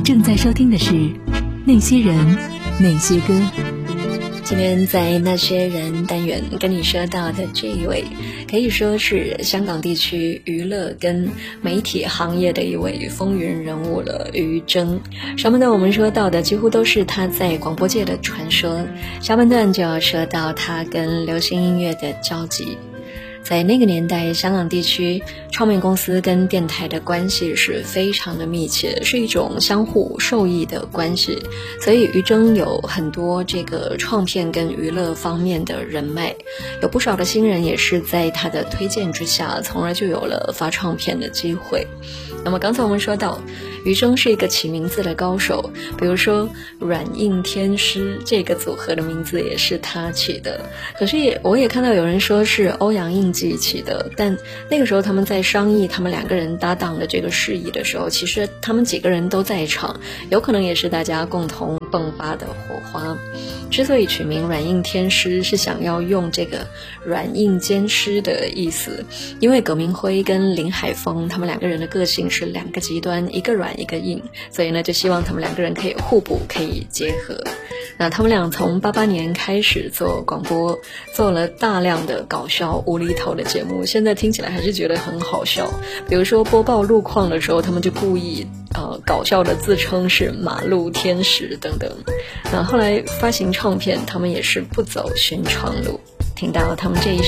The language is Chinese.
正在收听的是那些人那些歌。 今天在那些人单元跟你说到的这一位，可以说是香港地区娱乐跟媒体行业的一位风云人物了，于真。上半段我们说到的几乎都是他在广播界的传说，下半段就要说到他跟流行音乐的交集。在那个年代，香港地区唱片公司跟电台的关系是非常的密切，是一种相互受益的关系，所以于真有很多这个唱片跟娱乐方面的人脉，有不少的新人也是在他的推荐之下，从而就有了发唱片的机会。那么刚才我们说到于真是一个起名字的高手，比如说软硬天师这个组合的名字也是他起的，可是我也看到有人说是欧阳应季起的，但那个时候他们在商议他们两个人搭档的这个事宜的时候，其实他们几个人都在场，有可能也是大家共同迸发的火花。之所以取名软硬天师，是想要用这个软硬兼施的意思，因为葛明辉跟林海峰他们两个人的个性是两个极端，一个软一个硬，所以呢就希望他们两个人可以互补，可以结合。那他们俩从88年开始做广播，做了大量的搞笑无厘头的节目，现在听起来还是觉得很好笑。比如说播报路况的时候，他们就故意搞笑的自称是马路天使等等。那后来发行唱片，他们也是不走寻常路。听到他们这一